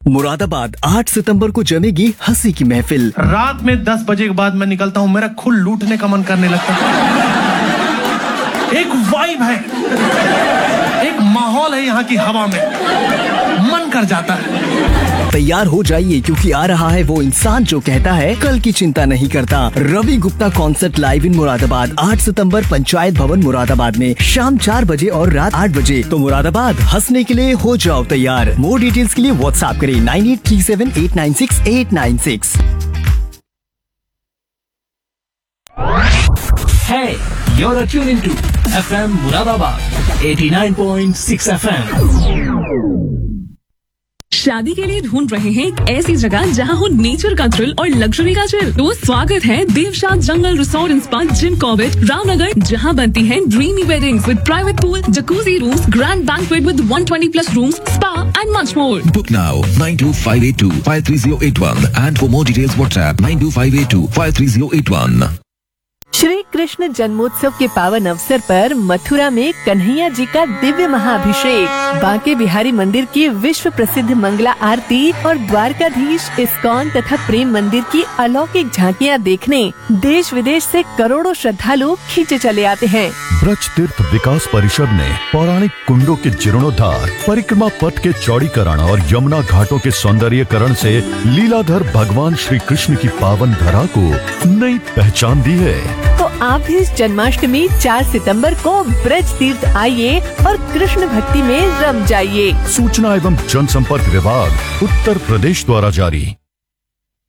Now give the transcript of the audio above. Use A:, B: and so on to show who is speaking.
A: मुरादाबाद 8 सितंबर को जमेगी हंसी की महफिल।
B: रात में 10 बजे के बाद मैं निकलता हूँ, मेरा खुद लूटने का मन करने लगता है। एक वाइब है, एक माहौल है यहाँ की हवा में, मन कर जाता है।
A: तैयार हो जाइए क्योंकि आ रहा है वो इंसान जो कहता है कल की चिंता नहीं करता। Ravi Gupta concert live in Moradabad 8 सितंबर पंचायत भवन मुरादाबाद में शाम 4 बजे और रात 8 बजे। तो मुरादाबाद हंसने के लिए हो जाओ तैयार। मोर डिटेल्स के लिए व्हाट्सएप करें 9837896896।
C: Hey, you're tuned into FM Muradabad 89.6 FM.
D: शादी के लिए ढूंढ रहे हैं एक ऐसी जगह जहां हो नेचर का थ्रिल और लग्जरी का चिल। तो स्वागत है देवशाद जंगल resort and spa Jim Corbett Ramnagar, जहां बनती हैं dreamy weddings with private pool, jacuzzi rooms, grand banquet with 120+ rooms, spa and much more.
E: Book now 9258253081 and for more details WhatsApp 9258253081.
F: Shri Krishna जन्मोत्सव के पावन अवसर पर मथुरा में कन्हैया जी का दिव्य महाअभिषेक, बांके बिहारी मंदिर की विश्व प्रसिद्ध मंगला आरती और द्वारकाधीश इस्कॉन तथा प्रेम मंदिर की अलौकिक झांकियां देखने देश विदेश से करोड़ों श्रद्धालु खींचे चले आते हैं।
G: ब्रज तीर्थ विकास परिषद ने पौराणिक कुंडों के जीर्णोद्धार, परिक्रमा पथ के चौड़ीकरण और यमुना घाटों के सौंदर्यीकरण से लीलाधर भगवान श्री कृष्ण की पावन धरा को नई पहचान दी है।
F: तो आप भी इस जन्माष्टमी 4 सितंबर को ब्रज तीर्थ आइए और कृष्ण भक्ति में रम जाइए।
G: सूचना एवं जनसंपर्क विभाग उत्तर प्रदेश द्वारा जारी।